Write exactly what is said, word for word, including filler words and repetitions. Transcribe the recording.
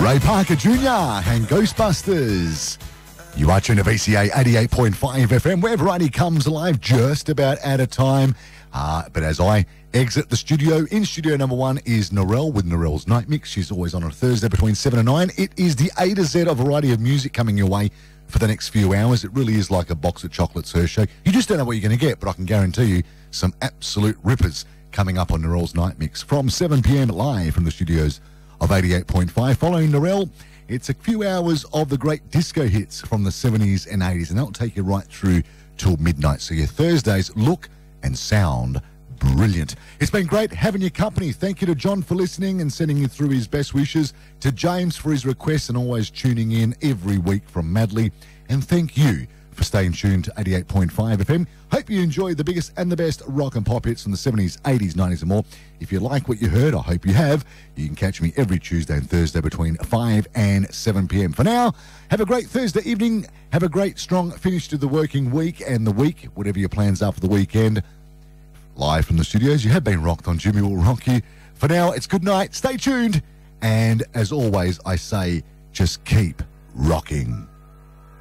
Ray Parker Junior and Ghostbusters. You are tuned to V C A eighty-eight point five F M, where variety comes alive just about at a time. Uh, but as I exit the studio, in studio number one is Narelle with Narelle's Night Mix. She's always on a Thursday between seven and nine. It is the A to Z of variety of music coming your way for the next few hours. It really is like a box of chocolates, her show. You just don't know what you're going to get, but I can guarantee you some absolute rippers coming up on Narelle's Night Mix from seven p.m. live from the studios of eighty-eight point five. Following Narelle, it's a few hours of the great disco hits from the seventies and eighties, and that'll take you right through till midnight. So your Thursdays look and sound brilliant. It's been great having your company. Thank you to John for listening and sending you through his best wishes, to James for his requests and always tuning in every week from Madley, and thank you for staying tuned to eighty-eight point five F M. Hope you enjoy the biggest and the best rock and pop hits from the seventies, eighties, nineties and more. If you like what you heard, I hope you have, you can catch me every Tuesday and Thursday between five and seven p.m. For now, have a great Thursday evening. Have a great, strong finish to the working week and the week, whatever your plans are for the weekend. Live from the studios, you have been rocked on Jimmy Will Rock You. For now, it's good night. Stay tuned. And as always, I say, just keep rocking.